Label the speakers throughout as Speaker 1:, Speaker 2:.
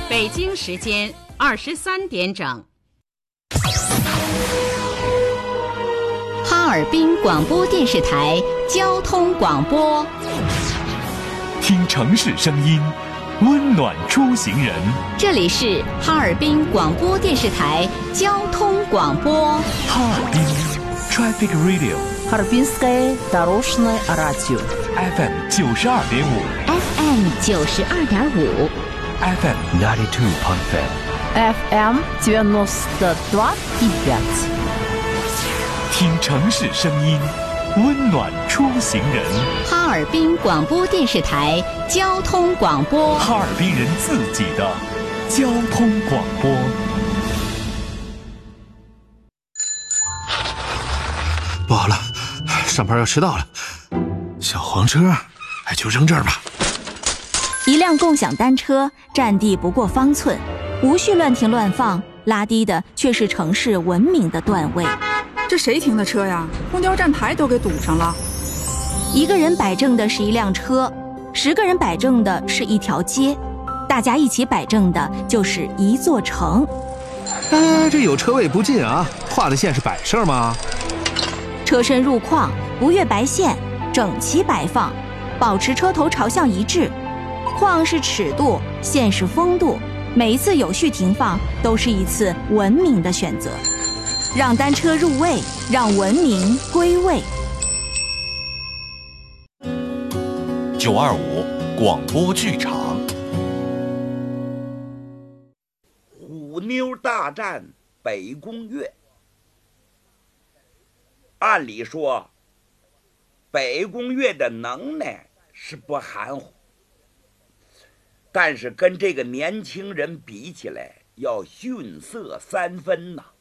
Speaker 1: 北京时间23点整。
Speaker 2: 哈尔滨广播电视台交通广播，
Speaker 3: 听城市声音，温暖出行人。
Speaker 2: 这里是哈尔滨广播电视台交通广播。
Speaker 3: 哈尔滨 Traffic Radio，
Speaker 4: Харбинское дорожное радио
Speaker 3: FM 92.5
Speaker 2: FM 92.5
Speaker 3: FM 92.5
Speaker 4: FM 92.5。
Speaker 3: 听城市声音，温暖出行人。
Speaker 2: 哈尔滨广播电视台交通广播，
Speaker 3: 哈尔滨人自己的交通广播。
Speaker 5: 不好了，上班要迟到了。小黄车，就扔这儿吧。
Speaker 2: 一辆共享单车占地不过方寸，无序乱停乱放，拉低的却是城市文明的段位。
Speaker 6: 这谁停的车呀？公交站台都给堵上了。
Speaker 2: 一个人摆正的是一辆车，10个人摆正的是一条街，大家一起摆正的就是一座城。
Speaker 5: 这有车位不进啊，画的线是摆设吗？
Speaker 2: 车身入框，不越白线，整齐摆放，保持车头朝向一致。框是尺度，线是风度，每一次有序停放都是一次文明的选择。让单车入位，让文明归位。
Speaker 3: 925广播剧场，
Speaker 7: 虎妞大战北宫岳。按理说，北宫岳的能耐是不含糊，但是跟这个年轻人比起来，要逊色3分呐。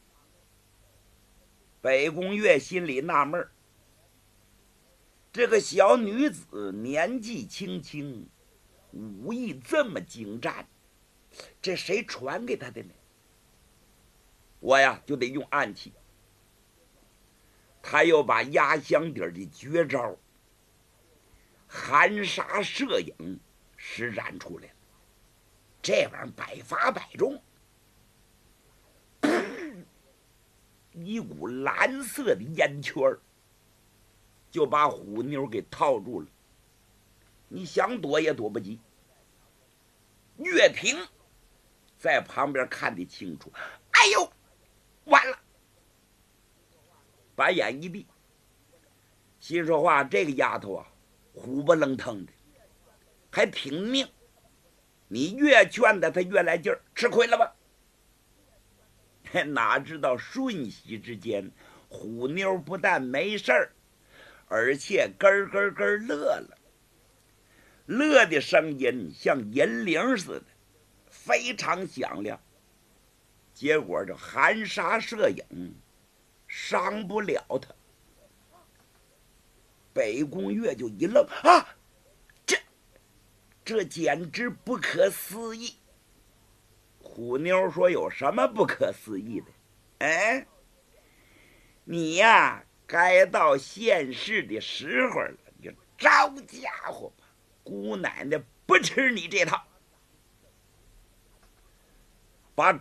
Speaker 7: 北宫岳心里纳闷，这个小女子年纪轻轻，武艺这么精湛，这谁传给她的呢？我呀就得用暗器。他又把压箱底的绝招含沙射影施展出来了，这玩意儿百发百中。一股蓝色的烟圈就把虎妞给套住了，你想躲也躲不及。岳平在旁边看得清楚，哎呦，完了！把眼一闭，心说话，这个丫头啊，虎不愣腾的，还挺命。你越劝的她越来劲儿，吃亏了吧？哪知道瞬息之间，虎妞不但没事儿，而且咯咯咯乐了，乐的声音像银铃似的，非常响亮。结果这含沙射影伤不了他。北宫岳就一愣啊，这简直不可思议。虎妞说：“有什么不可思议的？哎，你呀，该到现世的时候了，你就招家伙吧，姑奶奶不吃你这套。”把